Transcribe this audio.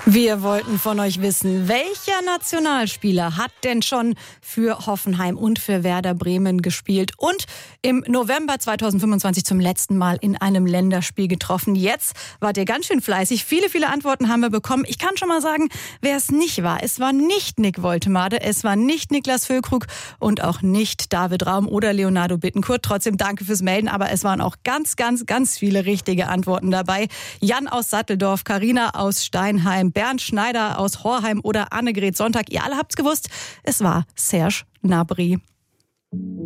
Wir wollten von euch wissen, welcher Nationalspieler hat denn schon für Hoffenheim und für Werder Bremen gespielt und im November 2025 zum letzten Mal in einem Länderspiel getroffen. Jetzt wart ihr ganz schön fleißig. Viele Antworten haben wir bekommen. Ich kann schon mal sagen, wer es nicht war. Es war nicht Nick Woltemade, es war nicht Niklas Füllkrug und auch nicht David Raum oder Leonardo Bittencourt. Trotzdem danke fürs Melden, aber es waren auch ganz viele richtige Antworten dabei. Jan aus Satteldorf, Carina aus Steinheim, Bernd Schneider aus Horheim oder Annegret Sonntag. Ihr alle habt's gewusst, es war Serge Gnabry.